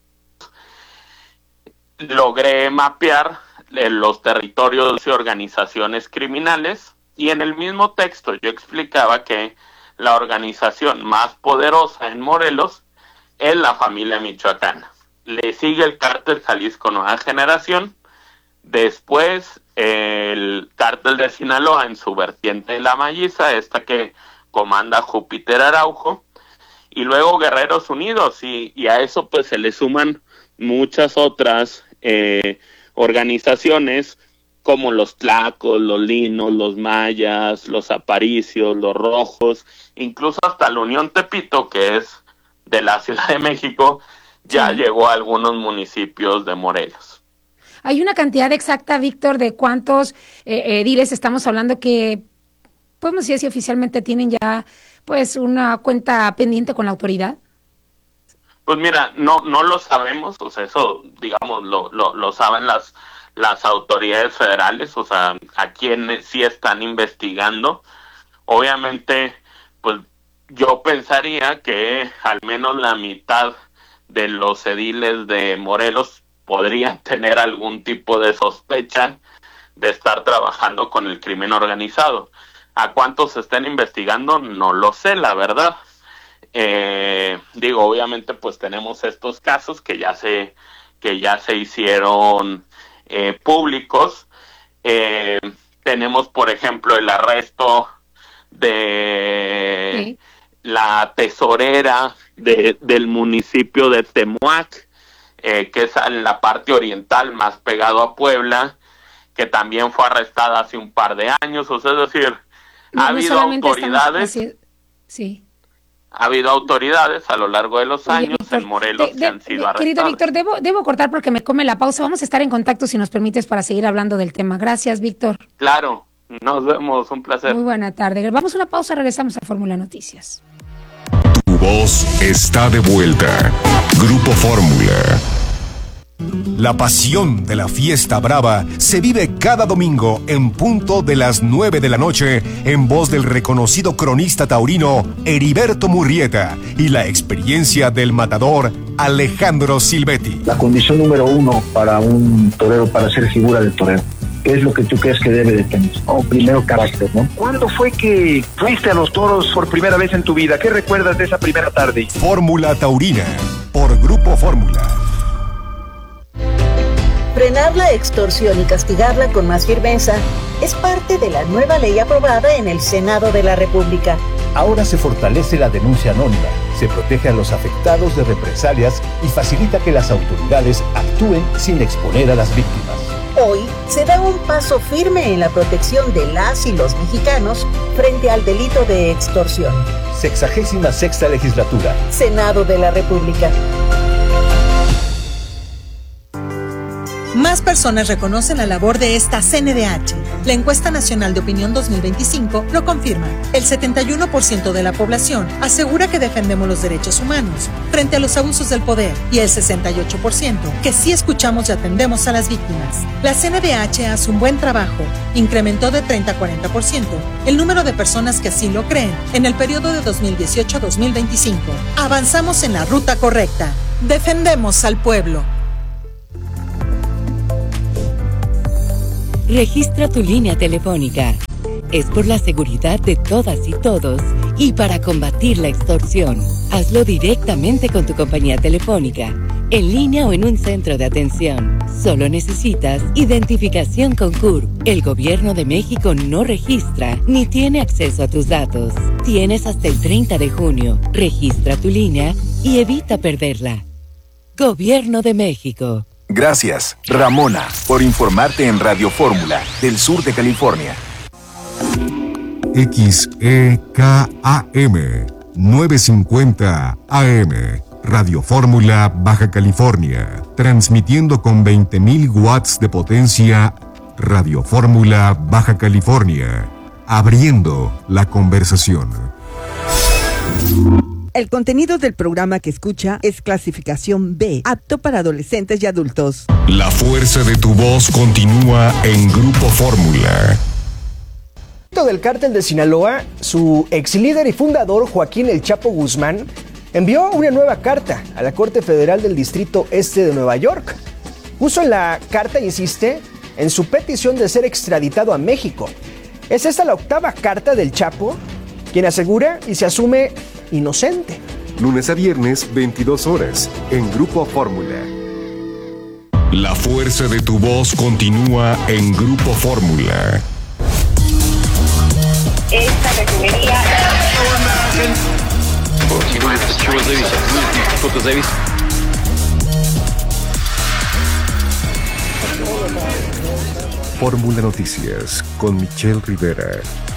Logré mapear eh, los territorios y organizaciones criminales. Y en el mismo texto yo explicaba que la organización más poderosa en Morelos es la familia michoacana. Le sigue el Cártel Jalisco Nueva Generación, después el Cártel de Sinaloa en su vertiente de La Malliza, esta que comanda Júpiter Araujo, y luego Guerreros Unidos, y, y a eso pues se le suman muchas otras eh, organizaciones, como los Tlacos, los Linos, los Mayas, los Aparicios, los Rojos, incluso hasta la Unión Tepito, que es de la Ciudad de México, ya sí. llegó a algunos municipios de Morelos. ¿Hay una cantidad exacta, Víctor, de cuántos eh, ediles estamos hablando que, podemos decir si oficialmente tienen ya pues una cuenta pendiente con la autoridad? Pues mira, no no lo sabemos, o sea, eso, digamos, lo, lo, lo saben las... las autoridades federales, o sea, a quienes sí están investigando. Obviamente, pues yo pensaría que al menos la mitad de los ediles de Morelos podrían tener algún tipo de sospecha de estar trabajando con el crimen organizado. ¿A cuántos se estén investigando? No lo sé, la verdad. Eh, digo, obviamente, pues tenemos estos casos que ya se, que ya se hicieron Eh, públicos. Eh, tenemos, por ejemplo, el arresto de sí. la tesorera de, del municipio de Temuac, eh, que es en la parte oriental más pegado a Puebla, que también fue arrestada hace un par de años. O sea, es decir, no, ha no habido autoridades estamos... sí. Ha habido autoridades a lo largo de los años Oye, Víctor, en Morelos de, de, que han sido de, arrestadas. Querido Víctor, debo, debo cortar porque me come la pausa. Vamos a estar en contacto, si nos permites, para seguir hablando del tema. Gracias, Víctor. Claro, nos vemos, un placer. Muy buena tarde. Vamos a una pausa, regresamos a Fórmula Noticias. Tu voz está de vuelta. Grupo Fórmula. La pasión de la fiesta brava se vive cada domingo en punto de las nueve de la noche en voz del reconocido cronista taurino Heriberto Murrieta y la experiencia del matador Alejandro Silvetti. La condición número uno para un torero, para ser figura del torero, ¿qué es lo que tú crees que debe de tener? Oh, primero, carácter, ¿no? ¿Cuándo fue que fuiste a los toros por primera vez en tu vida? ¿Qué recuerdas de esa primera tarde? Fórmula Taurina, por Grupo Fórmula. Frenar la extorsión y castigarla con más firmeza es parte de la nueva ley aprobada en el Senado de la República. Ahora se fortalece la denuncia anónima, se protege a los afectados de represalias y facilita que las autoridades actúen sin exponer a las víctimas. Hoy se da un paso firme en la protección de las y los mexicanos frente al delito de extorsión. Sexagésima sexta legislatura. Senado de la República. Más personas reconocen la labor de esta C N D H. La encuesta nacional de opinión dos mil veinticinco lo confirma. El setenta y uno por ciento de la población asegura que defendemos los derechos humanos frente a los abusos del poder y el sesenta y ocho por ciento que sí escuchamos y atendemos a las víctimas. La C N D H hace un buen trabajo. Incrementó de treinta a cuarenta por ciento el número de personas que así lo creen en el periodo de dos mil dieciocho a dos mil veinticinco. Avanzamos en la ruta correcta. Defendemos al pueblo. Registra tu línea telefónica. Es por la seguridad de todas y todos y para combatir la extorsión. Hazlo directamente con tu compañía telefónica, en línea o en un centro de atención. Solo necesitas identificación con C U R P. El Gobierno de México no registra ni tiene acceso a tus datos. Tienes hasta el treinta de junio. Registra tu línea y evita perderla. Gobierno de México. Gracias, Ramona, por informarte en Radio Fórmula del sur de California. X E K A M novecientos cincuenta A M, Radio Fórmula Baja California, transmitiendo con veinte mil watts de potencia. Radio Fórmula Baja California, abriendo la conversación. El contenido del programa que escucha es clasificación B, apto para adolescentes y adultos. La fuerza de tu voz continúa en Grupo Fórmula. Del cártel de Sinaloa, su ex líder y fundador Joaquín El Chapo Guzmán envió una nueva carta a la Corte Federal del Distrito Este de Nueva York. Puso en la carta, insiste, en su petición de ser extraditado a México. Es esta la octava carta del Chapo, quien asegura y se asume inocente. Lunes a viernes, veintidós horas, en Grupo Fórmula. La fuerza de tu voz continúa en Grupo Fórmula. Esta refinería... Fórmula Noticias con Michelle Rivera.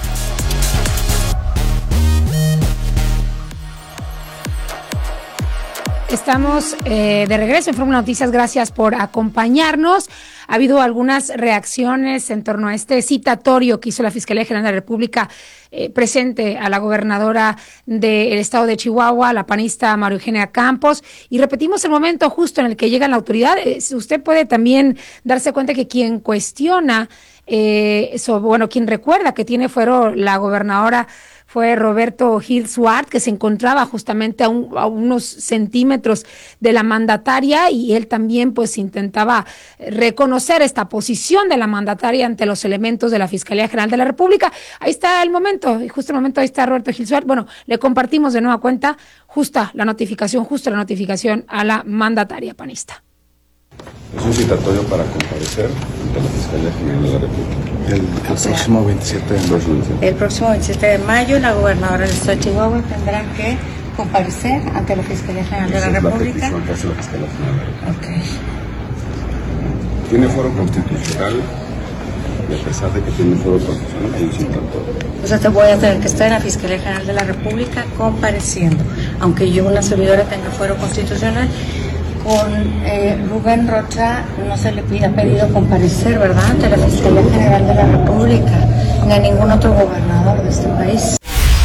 Estamos eh, de regreso en Fórmula Noticias, gracias por acompañarnos. Ha habido algunas reacciones en torno a este citatorio que hizo la Fiscalía General de la República eh, presente a la gobernadora del estado de Chihuahua, la panista María Eugenia Campos, y repetimos el momento justo en el que llega la autoridad. Eh, usted puede también darse cuenta que quien cuestiona, eh, eso, bueno, quien recuerda que tiene fuero la gobernadora fue Roberto Gil Suárez, que se encontraba justamente a, un, a unos centímetros de la mandataria, y él también pues intentaba reconocer esta posición de la mandataria ante los elementos de la Fiscalía General de la República. Ahí está el momento, y justo el momento, ahí está Roberto Gil Suárez. Bueno, le compartimos de nueva cuenta justa la notificación, justa la notificación a la mandataria panista. Es un citatorio para comparecer ante la Fiscalía General de la República. El, el próximo veintisiete de mayo. El próximo veintisiete de mayo, la gobernadora del estado de Chihuahua tendrá que comparecer ante la Fiscalía General de la República. La petición que hace la Fiscalía General de la República. Okay. Tiene foro constitucional, y a pesar de que tiene foro constitucional, hay un citatorio. O sea, te voy a tener que estar en la Fiscalía General de la República compareciendo, aunque yo, una servidora, tenga fuero constitucional. Con eh, Rubén Rocha no se le pide, ha pedido comparecer, ¿verdad?, ante la Fiscalía General de la República, ni a ningún otro gobernador de este país.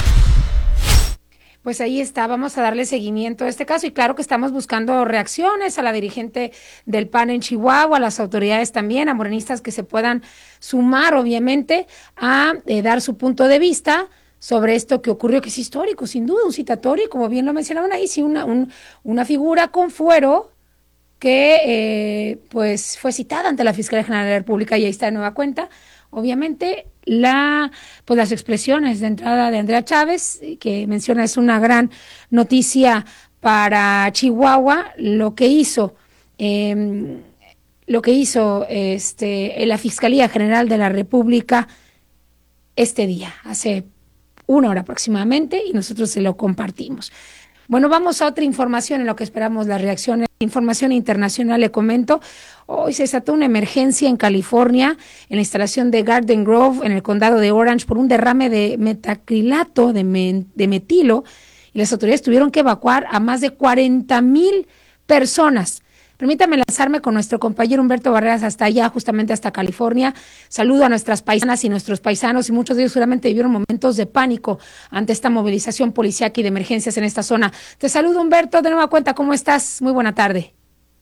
Pues ahí está, vamos a darle seguimiento a este caso, y claro que estamos buscando reacciones a la dirigente del P A N en Chihuahua, a las autoridades también, a morenistas que se puedan sumar, obviamente, a eh, dar su punto de vista sobre esto que ocurrió, que es histórico, sin duda, un citatorio, como bien lo mencionaban ahí, sí, una, un, una figura con fuero que eh, pues fue citada ante la Fiscalía General de la República, y ahí está de nueva cuenta, obviamente, la pues las expresiones de entrada de Andrea Chávez, que menciona es una gran noticia para Chihuahua, lo que hizo, eh, lo que hizo este la Fiscalía General de la República este día, hace una hora aproximadamente, y nosotros se lo compartimos. Bueno, vamos a otra información en lo que esperamos las reacciones. Información internacional, le comento. Hoy se desató una emergencia en California, en la instalación de Garden Grove, en el condado de Orange, por un derrame de metacrilato, de, me, de metilo, y las autoridades tuvieron que evacuar a más de cuarenta mil personas Permítame lanzarme con nuestro compañero Humberto Barreras hasta allá, justamente hasta California. Saludo a nuestras paisanas y nuestros paisanos, y muchos de ellos seguramente vivieron momentos de pánico ante esta movilización policíaca y de emergencias en esta zona. Te saludo, Humberto, de nueva cuenta, ¿cómo estás? Muy buena tarde.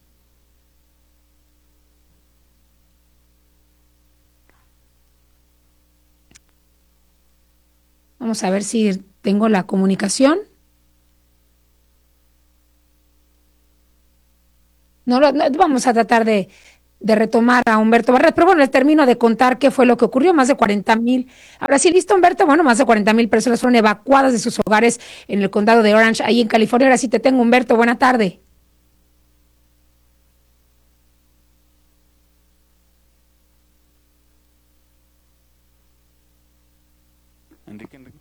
Vamos a ver si tengo la comunicación. No, no, vamos a tratar de, de retomar a Humberto Barreras, pero bueno, les termino de contar qué fue lo que ocurrió. Más de cuarenta mil, ahora sí, listo, Humberto, bueno, más de cuarenta mil personas fueron evacuadas de sus hogares en el condado de Orange, ahí en California. Ahora sí te tengo, Humberto, buena tarde. Enrique, Enrique.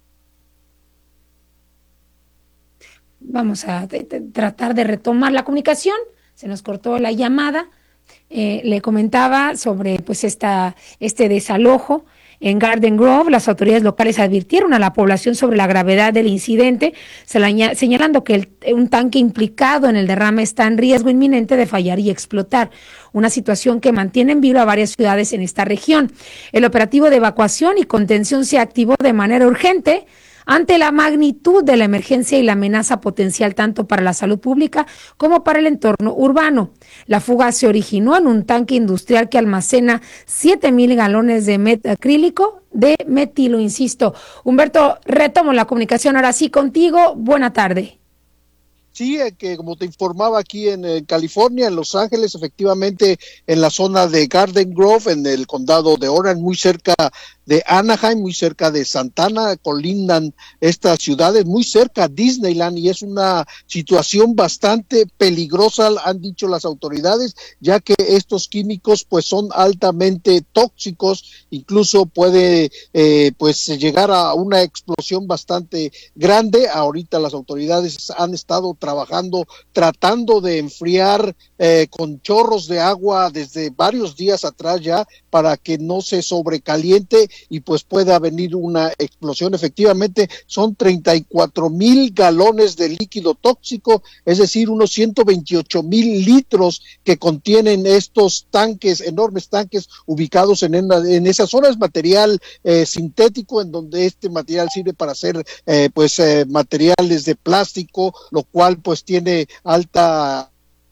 Vamos a de, de, tratar de retomar la comunicación. Se nos cortó la llamada. Eh, le comentaba sobre pues esta este desalojo en Garden Grove. Las autoridades locales advirtieron a la población sobre la gravedad del incidente, señalando que el, un tanque implicado en el derrame está en riesgo inminente de fallar y explotar, una situación que mantiene en vilo a varias ciudades en esta región. El operativo de evacuación y contención se activó de manera urgente ante la magnitud de la emergencia y la amenaza potencial tanto para la salud pública como para el entorno urbano. La fuga se originó en un tanque industrial que almacena siete mil galones de met acrílico de metilo, insisto. Humberto, retomo la comunicación ahora sí contigo. Buena tarde. Sí, eh, que como te informaba aquí en eh, California, en Los Ángeles, efectivamente en la zona de Garden Grove, en el condado de Orange, muy cerca de Anaheim, muy cerca de Santana, colindan estas ciudades, muy cerca a Disneyland, y es una situación bastante peligrosa, han dicho las autoridades, ya que estos químicos pues son altamente tóxicos, incluso puede eh, pues llegar a una explosión bastante grande. Ahorita las autoridades han estado trabajando, tratando de enfriar eh, con chorros de agua desde varios días atrás ya, para que no se sobrecaliente y pues pueda venir una explosión. Efectivamente son treinta y cuatro mil galones de líquido tóxico, es decir, unos ciento veintiocho mil litros que contienen estos tanques, enormes tanques ubicados en, en, en esa zona. Es material eh, sintético, en donde este material sirve para hacer eh, pues eh, materiales de plástico, lo cual pues tiene alta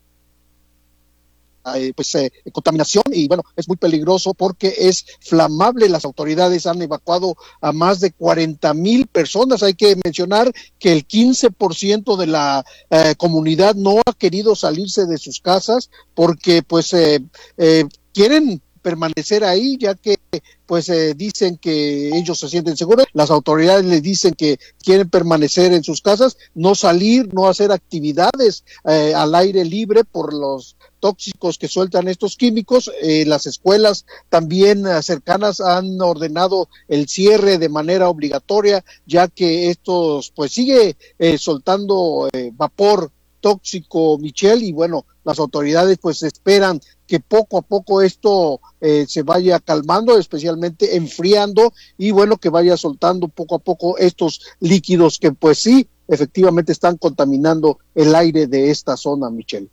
Eh, pues eh, contaminación, y bueno, es muy peligroso porque es flamable. Las autoridades han evacuado a más de cuarenta mil personas. Hay que mencionar que el quince por ciento de la eh, comunidad no ha querido salirse de sus casas porque pues eh, eh, quieren permanecer ahí, ya que pues eh, dicen que ellos se sienten seguros. Las autoridades les dicen que quieren permanecer en sus casas, no salir, no hacer actividades eh, al aire libre por los tóxicos que sueltan estos químicos. Eh, las escuelas también eh, cercanas han ordenado el cierre de manera obligatoria, ya que estos pues sigue eh, soltando eh, vapor tóxico, Michelle, y bueno, las autoridades pues esperan que poco a poco esto eh, se vaya calmando, especialmente enfriando, y bueno, que vaya soltando poco a poco estos líquidos que pues sí, efectivamente están contaminando el aire de esta zona, Michelle.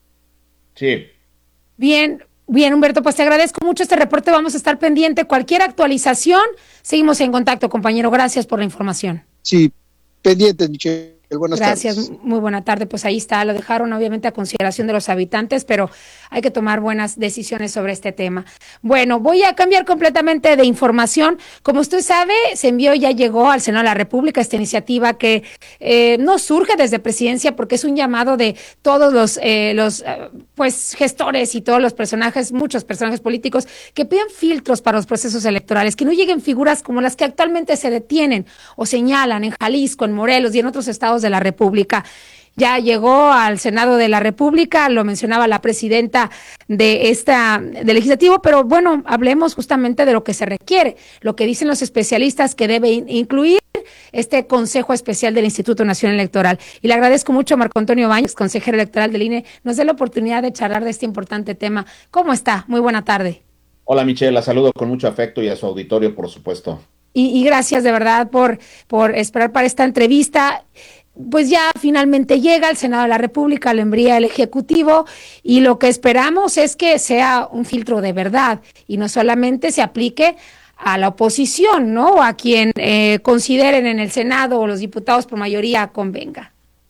Sí. Bien, bien, Humberto, pues te agradezco mucho este reporte, vamos a estar pendiente. Cualquier actualización, seguimos en contacto, compañero. Gracias por la información. Sí, pendientes, Michelle. Buenas Gracias, tardes. Muy buena tarde. Pues ahí está, lo dejaron obviamente a consideración de los habitantes, pero hay que tomar buenas decisiones sobre este tema. Bueno, voy a cambiar completamente de información. Como usted sabe, se envió, ya llegó al Senado de la República esta iniciativa que eh, no surge desde Presidencia, porque es un llamado de todos los, eh, los eh, pues gestores y todos los personajes, muchos personajes políticos, que pidan filtros para los procesos electorales, que no lleguen figuras como las que actualmente se detienen o señalan en Jalisco, en Morelos y en otros estados de la República. Ya llegó al Senado de la República, lo mencionaba la presidenta de esta del legislativo, pero bueno, hablemos justamente de lo que se requiere, lo que dicen los especialistas que debe incluir este Consejo Especial del Instituto Nacional Electoral. Y le agradezco mucho a Marco Antonio Baños, consejero electoral del I N E, nos dé la oportunidad de charlar de este importante tema. ¿Cómo está? Muy buena tarde. Hola, Michelle, la saludo con mucho afecto y a su auditorio, por supuesto. Y, y gracias de verdad por, por esperar para esta entrevista. pues ya finalmente llega al Senado de la República, lo envía el Ejecutivo, y lo que esperamos es que sea un filtro de verdad y no solamente se aplique a la oposición, ¿no? A quien eh, consideren en el Senado o los diputados por mayoría convenga.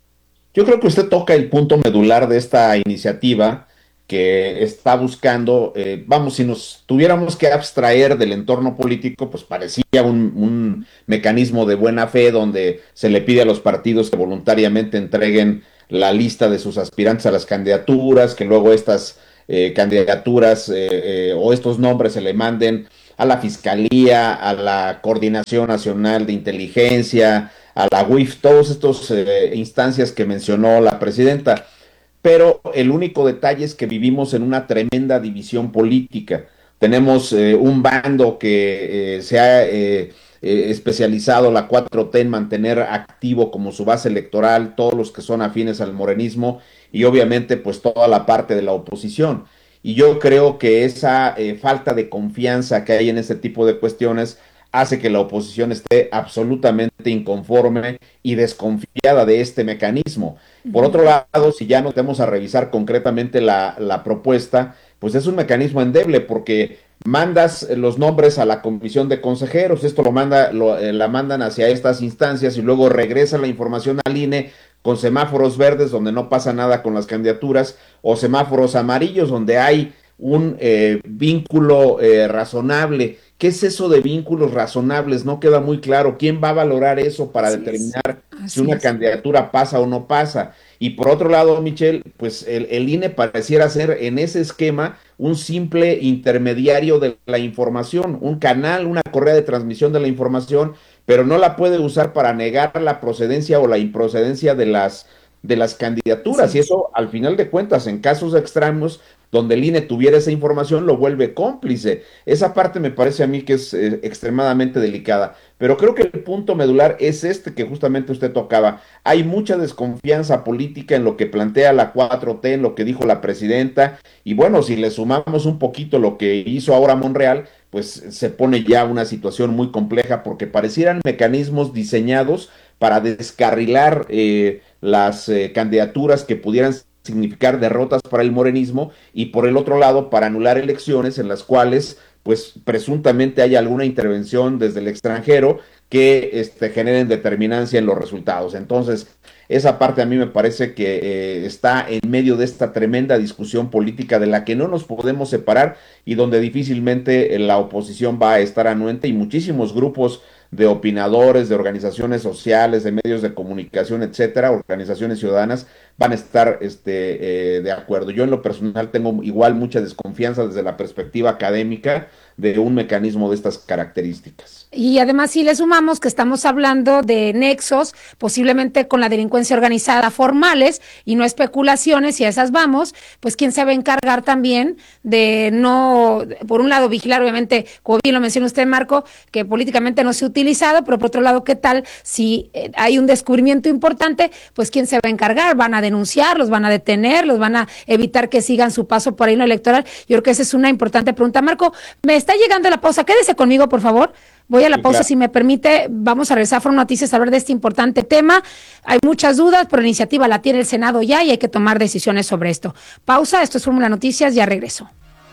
Yo creo que usted toca el punto medular de esta iniciativa que está buscando, eh, vamos, si nos tuviéramos que abstraer del entorno político, pues parecía un, un mecanismo de buena fe donde se le pide a los partidos que voluntariamente entreguen la lista de sus aspirantes a las candidaturas, que luego estas eh, candidaturas eh, eh, o estos nombres se le manden a la Fiscalía, a la Coordinación Nacional de Inteligencia, a la U I F, todas estas eh, instancias que mencionó la presidenta. Pero el único detalle es que vivimos en una tremenda división política. Tenemos eh, un bando que eh, se ha eh, eh, especializado, la cuatro T, en mantener activo como su base electoral todos los que son afines al morenismo y obviamente pues toda la parte de la oposición. Y yo creo que esa eh, falta de confianza que hay en este tipo de cuestiones hace que la oposición esté absolutamente inconforme y desconfiada de este mecanismo. Por otro lado, si ya nos metemos a revisar concretamente la, la propuesta, pues es un mecanismo endeble porque mandas los nombres a la comisión de consejeros, esto lo manda, lo, eh, la mandan hacia estas instancias y luego regresa la información al I N E con semáforos verdes donde no pasa nada con las candidaturas o semáforos amarillos donde hay un eh, vínculo eh, razonable. ¿Qué es eso de vínculos razonables? No queda muy claro. ¿Quién va a valorar eso para Así determinar si una es. candidatura pasa o no pasa? Y por otro lado, Michelle, pues el, el I N E pareciera ser en ese esquema un simple intermediario de la información, un canal, una correa de transmisión de la información, pero no la puede usar para negar la procedencia o la improcedencia de las, de las candidaturas. Sí. Y eso, al final de cuentas, en casos extremos, donde el I N E tuviera esa información, lo vuelve cómplice. Esa parte me parece a mí que es eh, extremadamente delicada. Pero creo que el punto medular es este que justamente usted tocaba. Hay mucha desconfianza política en lo que plantea la cuatro T, en lo que dijo la presidenta. Y bueno, si le sumamos un poquito lo que hizo ahora Monreal, pues se pone ya una situación muy compleja porque parecieran mecanismos diseñados para descarrilar eh, las eh, candidaturas que pudieran significar derrotas para el morenismo y por el otro lado para anular elecciones en las cuales pues presuntamente hay alguna intervención desde el extranjero que este, generen determinancia en los resultados. Entonces esa parte a mí me parece que eh, está en medio de esta tremenda discusión política de la que no nos podemos separar y donde difícilmente la oposición va a estar anuente y muchísimos grupos de opinadores, de organizaciones sociales, de medios de comunicación, etcétera, organizaciones ciudadanas, van a estar este, eh, de acuerdo. Yo en lo personal tengo igual mucha desconfianza desde la perspectiva académica de un mecanismo de estas características. Y además si le sumamos que estamos hablando de nexos, posiblemente con la delincuencia organizada formales y no especulaciones, y a esas vamos, pues quién se va a encargar también de no, por un lado vigilar, obviamente, como bien lo menciona usted, Marco, que políticamente no se ha utilizado, pero por otro lado, ¿qué tal si eh, hay un descubrimiento importante? Pues quién se va a encargar, van a denunciar, los van a detener, los van a evitar que sigan su paso por ahí en lo electoral. Yo creo que esa es una importante pregunta. Marco, me está llegando la pausa, quédese conmigo, por favor. Voy a la sí, pausa, claro. Si me permite, vamos a regresar a Foro Noticias a hablar de este importante tema. Hay muchas dudas, pero la iniciativa la tiene el Senado ya y hay que tomar decisiones sobre esto. Pausa, esto es Fórmula Noticias, ya regreso.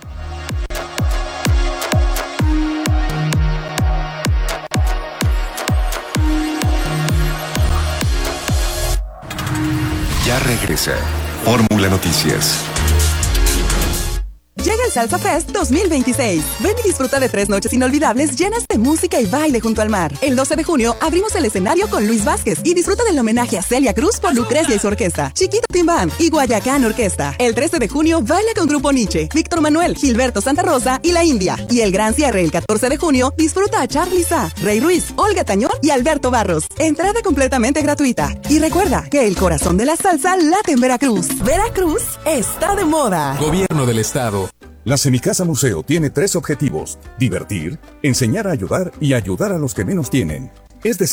Ya regresa Fórmula Noticias. Llega el Salsa Fest dos mil veintiséis. Ven y disfruta de tres noches inolvidables llenas de música y baile junto al mar. El doce de junio abrimos el escenario con Luis Vázquez y disfruta del homenaje a Celia Cruz por Lucrecia y su orquesta, Chiquita Team Band y Guayacán Orquesta. El trece de junio baila con Grupo Nietzsche, Víctor Manuel, Gilberto Santa Rosa y La India. Y el gran cierre el catorce de junio disfruta a Charly Sa, Rey Ruiz, Olga Tañón y Alberto Barros. Entrada completamente gratuita. Y recuerda que el corazón de la salsa late en Veracruz. Veracruz está de moda. Gobierno del Estado. La Semicasa Museo tiene tres objetivos: divertir, enseñar a ayudar y ayudar a los que menos tienen. Es decir,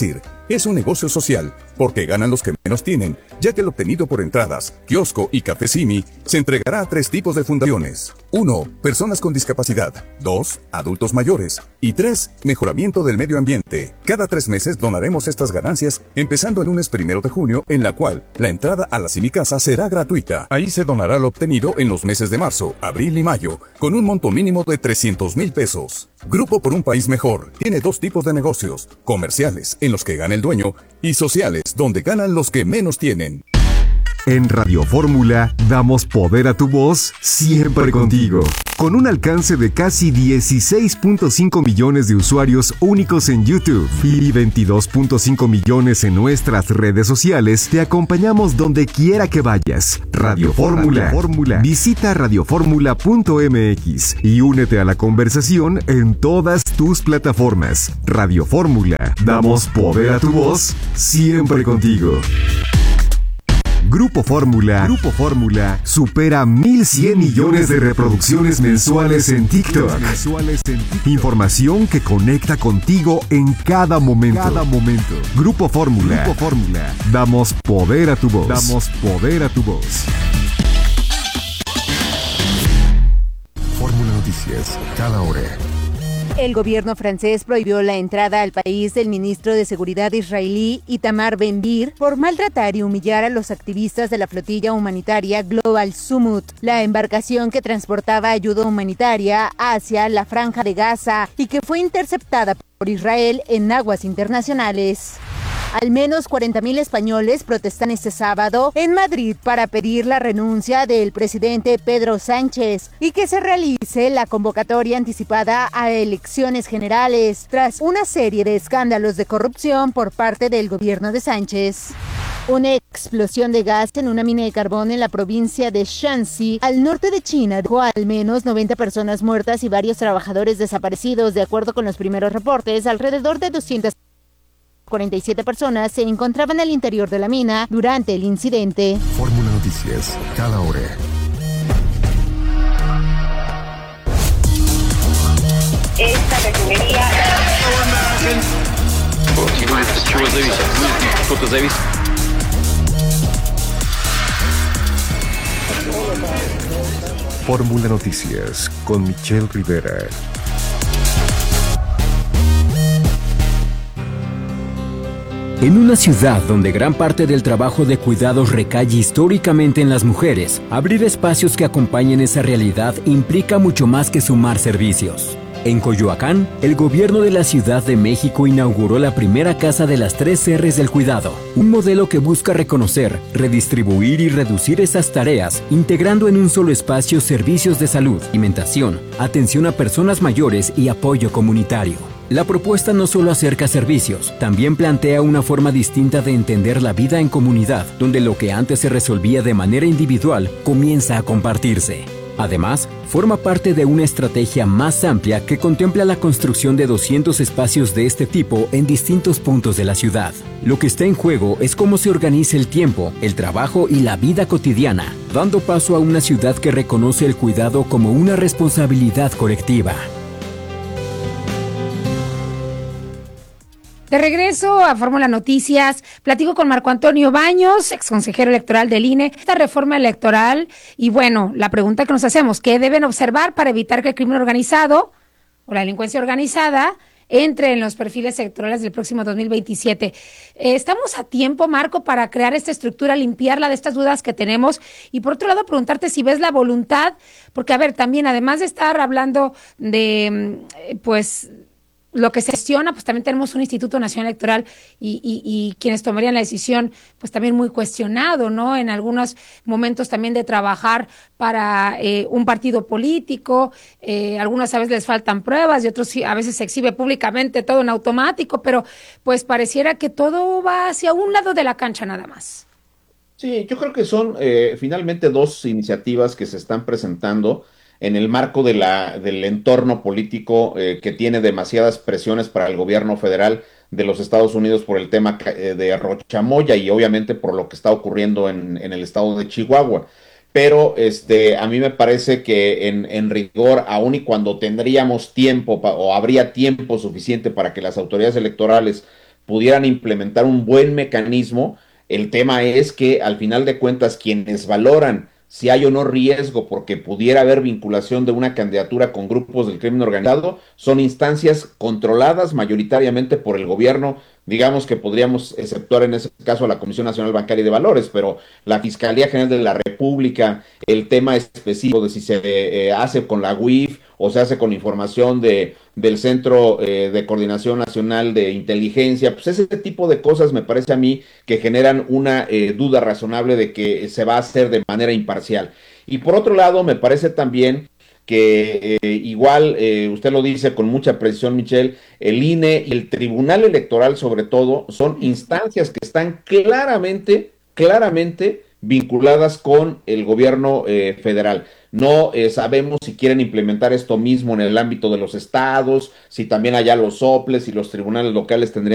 Es un negocio social, porque ganan los que menos tienen, ya que el obtenido por entradas, kiosco y Café Simi se entregará a tres tipos de fundaciones. uno. Personas con discapacidad. dos. Adultos mayores. Y tres. Mejoramiento del medio ambiente. Cada tres meses donaremos estas ganancias, empezando el lunes primero de junio, en la cual la entrada a la Simi Casa será gratuita. Ahí se donará lo obtenido en los meses de marzo, abril y mayo, con un monto mínimo de trescientos mil pesos. Grupo por un País Mejor tiene dos tipos de negocios: comerciales, en los que gana el dueño, y sociales, donde ganan los que menos tienen. En Radio Fórmula damos poder a tu voz siempre contigo. Con un alcance de casi dieciséis punto cinco millones de usuarios únicos en YouTube y veintidós punto cinco millones en nuestras redes sociales, te acompañamos donde quiera que vayas. Radio Fórmula. Visita radioformula punto m x y únete a la conversación en todas tus plataformas. Radio Fórmula. Damos poder a tu voz siempre contigo. Grupo Fórmula, Grupo Fórmula supera mil cien millones de reproducciones mensuales en TikTok. Información que conecta contigo en cada momento. Cada momento. Grupo Fórmula. Grupo Fórmula. Damos poder a tu voz. Damos poder a tu voz. Fórmula Noticias, cada hora. El gobierno francés prohibió la entrada al país del ministro de Seguridad israelí Itamar Ben-Gvir por maltratar y humillar a los activistas de la flotilla humanitaria Global Summit, la embarcación que transportaba ayuda humanitaria hacia la Franja de Gaza y que fue interceptada por Israel en aguas internacionales. Al menos cuarenta mil españoles protestan este sábado en Madrid para pedir la renuncia del presidente Pedro Sánchez y que se realice la convocatoria anticipada a elecciones generales tras una serie de escándalos de corrupción por parte del gobierno de Sánchez. Una explosión de gas en una mina de carbón en la provincia de Shanxi, al norte de China, dejó al menos noventa personas muertas y varios trabajadores desaparecidos. De acuerdo con los primeros reportes, alrededor de doscientas cuarenta y siete personas se encontraban al interior de la mina durante el incidente. Fórmula Noticias, cada hora. Esta refinería... Fórmula Noticias con Michelle Rivera. En una ciudad donde gran parte del trabajo de cuidados recae históricamente en las mujeres, abrir espacios que acompañen esa realidad implica mucho más que sumar servicios. En Coyoacán, el gobierno de la Ciudad de México inauguró la primera Casa de las Tres R's del Cuidado, un modelo que busca reconocer, redistribuir y reducir esas tareas, integrando en un solo espacio servicios de salud, alimentación, atención a personas mayores y apoyo comunitario. La propuesta no solo acerca servicios, también plantea una forma distinta de entender la vida en comunidad, donde lo que antes se resolvía de manera individual comienza a compartirse. Además, forma parte de una estrategia más amplia que contempla la construcción de doscientos espacios de este tipo en distintos puntos de la ciudad. Lo que está en juego es cómo se organiza el tiempo, el trabajo y la vida cotidiana, dando paso a una ciudad que reconoce el cuidado como una responsabilidad colectiva. De regreso a Fórmula Noticias, platico con Marco Antonio Baños, exconsejero electoral del I N E, esta reforma electoral. Y bueno, la pregunta que nos hacemos, ¿qué deben observar para evitar que el crimen organizado o la delincuencia organizada entre en los perfiles electorales del próximo dos mil veintisiete? Eh, ¿Estamos a tiempo, Marco, para crear esta estructura, limpiarla de estas dudas que tenemos? Y por otro lado, preguntarte si ves la voluntad, porque a ver, también además de estar hablando de, pues... lo que se gestiona, pues también tenemos un Instituto Nacional Electoral y, y, y quienes tomarían la decisión, pues también muy cuestionado, ¿no? En algunos momentos también de trabajar para eh, un partido político, eh, algunas a veces les faltan pruebas y otros a veces se exhibe públicamente todo en automático, pero pues pareciera que todo va hacia un lado de la cancha nada más. Sí, yo creo que son eh, finalmente dos iniciativas que se están presentando en el marco de la, del entorno político eh, que tiene demasiadas presiones para el gobierno federal de los Estados Unidos por el tema eh, de Rochamoya y obviamente por lo que está ocurriendo en, en el estado de Chihuahua. Pero este, a mí me parece que en, en rigor, aun y cuando tendríamos tiempo pa, o habría tiempo suficiente para que las autoridades electorales pudieran implementar un buen mecanismo. El tema es que al final de cuentas quienes valoran si hay o no riesgo porque pudiera haber vinculación de una candidatura con grupos del crimen organizado son instancias controladas mayoritariamente por el gobierno. Digamos que podríamos exceptuar en ese caso a la Comisión Nacional Bancaria y de Valores, pero la Fiscalía General de la República, el tema específico de si se eh, hace con la U I F o se hace con información de, del Centro eh, de Coordinación Nacional de Inteligencia, pues ese tipo de cosas me parece a mí que generan una eh, duda razonable de que se va a hacer de manera imparcial. Y por otro lado, me parece también que eh, igual, eh, usted lo dice con mucha precisión, Michelle, el I N E y el Tribunal Electoral sobre todo son instancias que están claramente, claramente vinculadas con el gobierno eh, federal. No eh, sabemos si quieren implementar esto mismo en el ámbito de los estados, si también allá los soples y los tribunales locales tendrían